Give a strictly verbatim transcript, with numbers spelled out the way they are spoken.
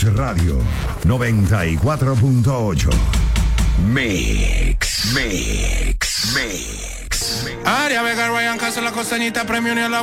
Radio noventa y cuatro punto ocho. Mix, mix, mix, mix. Aria Vega, Ryan Castro, la costeñita, premio ni a la